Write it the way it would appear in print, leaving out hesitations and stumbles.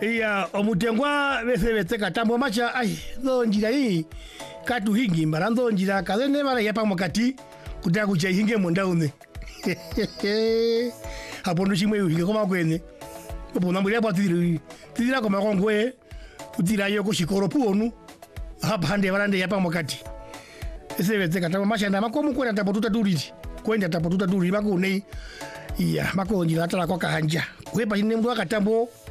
Iya omutengwa bese katambo macha ai ndo njira hii katu hingi mbarando njira kazene mara yapa mukati kutaka kucha hinge mondaune hapo ndo chimwe hinge koma kwene opo nambuli apa tidira koma kongwe kutira yoko shikoro puonu hapa hande barande yapa mukati ese bese katambo macha na makomu kwenda tapotuta duriti kwenda tapotuta duriti bakune iya makonjira atala kwa kahanja kwepa chine mndu akatambo